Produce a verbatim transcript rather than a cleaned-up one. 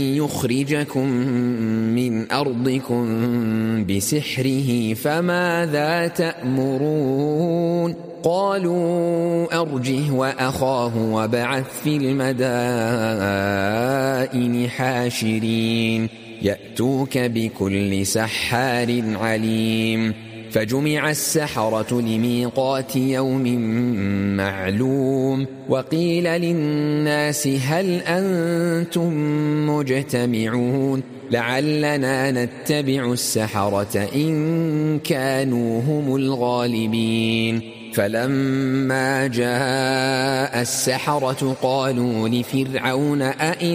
يخرجكم من أرضكم بسحره فماذا تأمرون قالوا أرجه وأخاه وابعث في المدائن حاشرين يأتوك بكل سحار عليم فجمع السحرة لميقات يوم معلوم وقيل للناس هل أنتم مجتمعون لعلنا نتبع السحرة إن كانوا هم الغالبين فلما جاء السحرة قالوا لفرعون أئن